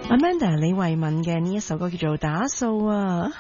Amanda 李慧敏嘅呢一首歌叫做打掃啊，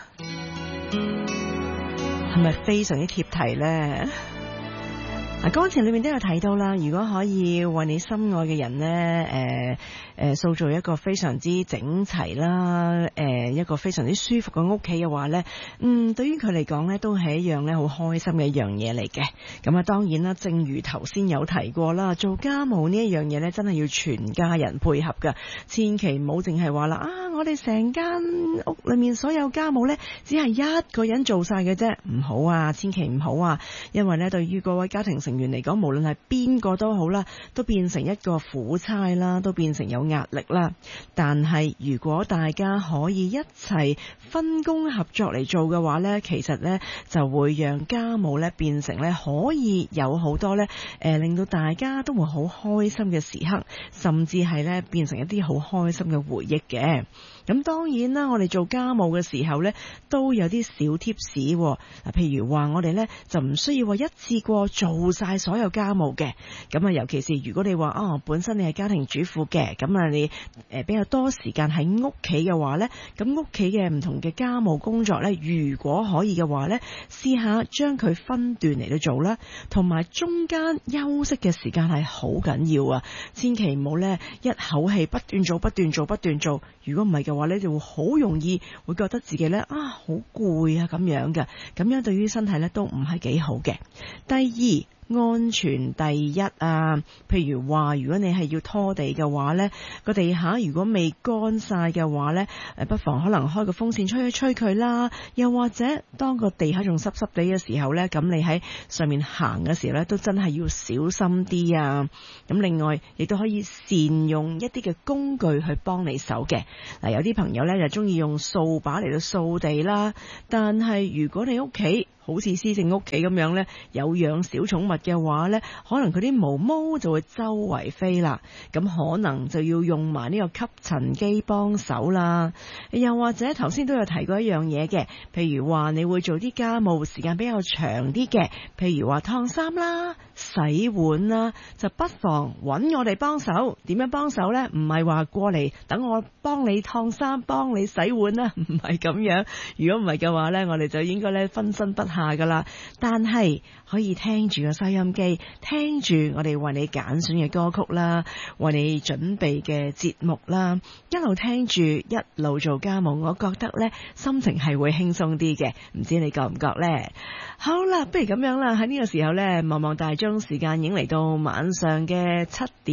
係咪非常之貼題呢？歌詞裏面都有提到啦，如果可以為你心愛嘅人呢，塑造一個非常之整齊啦，一個非常之舒服嘅屋企嘅話呢，對於佢嚟講呢，都係一樣呢好開心嘅一樣嘢嚟嘅。咁啊，當然啦，正如頭先有提過啦，做家務呢一樣嘢呢，真係要全家人配合噶，千祈唔好淨係話啦，我哋成間屋裏面所有家務呢，只係一個人做晒嘅啫，唔好啊，千祈唔好啊，因為呢，對於各位家庭成員嚟講，無論係邊個都好啦，都變成一個苦差啦，都變成有壓力啦。但係如果大家可以一齊分工合作嚟做嘅話呢，其實呢就會讓家務呢變成呢可以有好多呢令到大家都會好開心嘅時刻，甚至係呢變成一啲好開心嘅回憶嘅。咁當然啦，我哋做家務嘅時候呢，都有啲小貼士喎。譬如話我哋呢就唔需要話一次過做晒所有家務嘅。咁啊，尤其是如果你話本身你係家庭主婦嘅，咁啊你比較多時間喺屋企嘅話呢，咁屋企嘅唔同嘅家務工作呢，如果可以嘅話呢，試下將佢分段嚟到做啦，同埋中間休息嘅時間係好緊要啊！千祈唔好呢一口氣不斷做不斷做不斷做，如果唔係嘅話呢，就會好容易會覺得自己呢好攰啊咁樣嘅，咁樣對於身體呢都唔係幾好嘅。第二，安全第一啊！譬如話，如果你係要拖地嘅話呢，個地下如果未乾晒嘅話呢，不妨可能開個風扇吹一吹佢啦。又或者當個地下仲濕濕地嘅時候呢，咁你喺上面行嘅時候呢，都真係要小心啲啊！咁另外亦都可以善用一啲嘅工具去幫你手嘅。嗱，有啲朋友呢就中意用掃把嚟到掃地啦，但係如果你屋企好似施政屋企咁樣呢，有養小寵物嘅話呢，可能佢啲毛毛就會周圍飛啦，咁可能就要用埋呢個吸塵機幫手啦。又或者頭先都有提過一樣嘢嘅，譬如話你會做啲家務時間比較長啲嘅，譬如話燙衫啦、洗碗啦，就不妨揾我哋幫手。點樣幫手呢？唔係話過嚟等我幫你燙衫、幫你洗碗啦，唔係咁樣。如果唔係嘅話呢，我哋就應該呢分身不下噶啦。但係可以聽住個收音機，聽住我哋為你揀選嘅歌曲啦，為你準備嘅節目啦，一路聽住一路做家務，我覺得呢心情係會輕鬆啲嘅，唔知你覺唔覺呢？好啦，不如咁樣啦，喺呢個時候呢，望望大鐘時間已經嚟到晚上嘅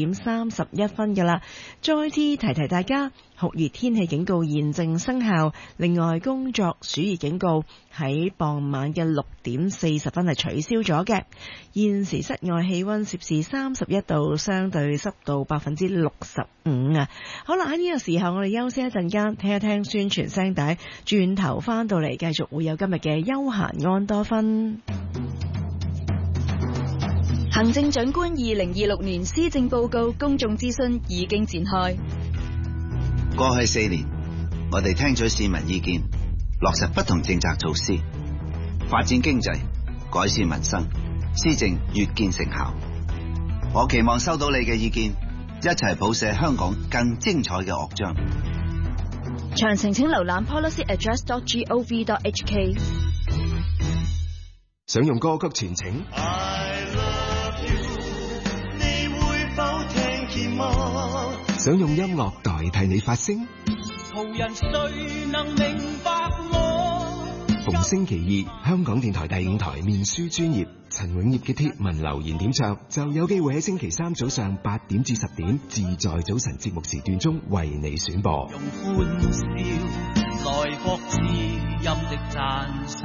7:31噶啦。再次提提大家，酷熱天氣警告現正生效，另外工作暑熱警告喺傍晚嘅6:40係取消咗嘅。現時室外氣溫攝氏31度，相對濕度65%啊。好啦，喺呢個時候我哋休息一陣間，聽一聽宣傳聲帶，轉頭翻到嚟繼續會有今日嘅休閒安多芬。 行政長官2026年施政報告公眾諮詢已經展開。 過去4年，我哋聽取市民意見，落實不同政策措施，發展經濟，改善民生，施政越見成效。我期望收到你嘅意見，一齊譜寫香港更精彩嘅樂章。 詳情請瀏覽 policyaddress.gov.hk。 想用歌曲傳情？ I love you， 你會否聽見嗎？ 想用音樂代替你發聲？ 途人誰能明白我？ 逢星期二，香港電台第5台面書專頁陳永業嘅貼文留言點唱，就有機會喺星期3早上8點至10點，自在早晨節目時段中為你選播。 用歡笑來博知音的讚賞。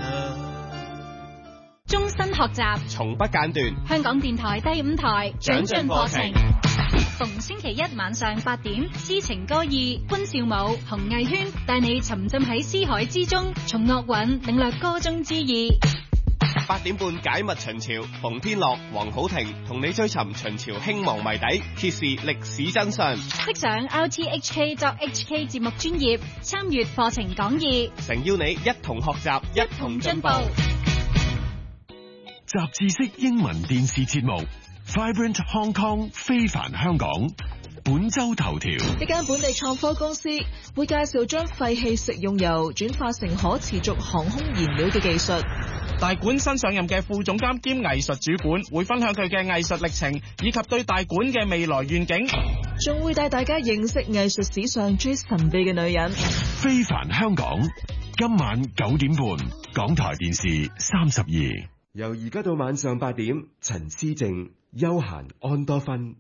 終身學習， 從不間斷。 香港電台第5台長進課程，逢星期一晚上8點，詩情歌意，潘少武、洪藝軒帶你沉浸喺詩海之中，從樂韻領略歌中之意。 8點半解密秦朝，馮天樂、黃好婷同你追尋秦朝興亡謎底，揭示歷史真相。 即上 rthk.hk 節目專頁參閱課程講義， 誠邀你一同學習，一同進步。 雜誌式英文電視節目 Vibrant Hong Kong 非凡香港， 本周頭條。 一間本地創科公司會介紹將廢棄食用油轉化成可持續航空燃料嘅技術。 大館新上任嘅副總監兼藝術主管會分享佢嘅藝術歷程以及對大館嘅未來願景， 仲會帶大家認識藝術史上最神秘嘅女人。 非凡香港，今晚9點半，港台電視32。 由而家到晚上8點，陳思正、休閒安多芬。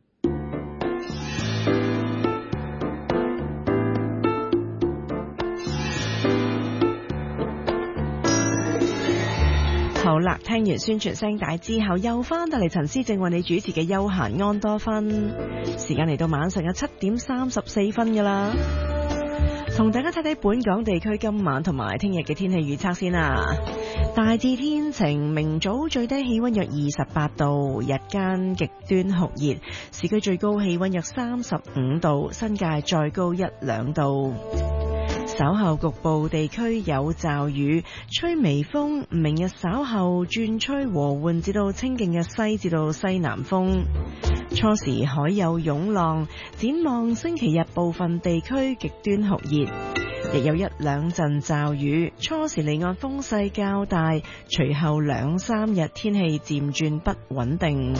好啦，聽完宣傳聲帶之後，又翻到嚟陳思正為你主持嘅休閒安多芬，時間嚟到晚上嘅7點34分噶啦，同大家睇睇本港地區今晚同埋聽日嘅天氣預測先啦。大致天晴，明早最低氣溫約28度，日間極端酷熱，市區最高氣溫約35度，新界再高1-2度。稍後局部地區有驟雨，吹微風。明日稍後轉吹和緩至到清勁嘅西至到西南風。初時海有湧浪，展望星期日部分地區極端酷熱，亦有1-2陣驟雨。初時離岸風勢較大，隨後2-3日天氣漸轉不穩定。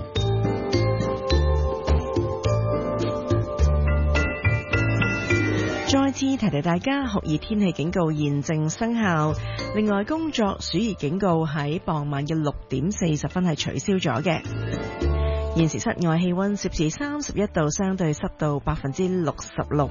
再次提提大家，酷熱天氣警告現正生效。另外，工作暑熱警告喺傍晚嘅6點40分係取消咗嘅。現時室外氣溫攝氏31度，相對濕度66%。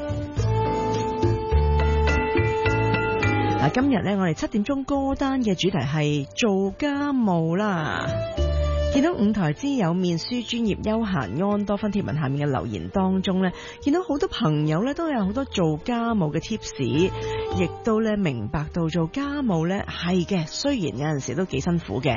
嗱，今日呢，我哋7點鐘歌單嘅主題係做家務啦。見到5台之友面書專業休閒安多芬貼文下面嘅留言當中呢，見到好多朋友呢都有好多做家務嘅 tips， 亦都呢明白到做家務呢係嘅，雖然有陣時都幾辛苦嘅，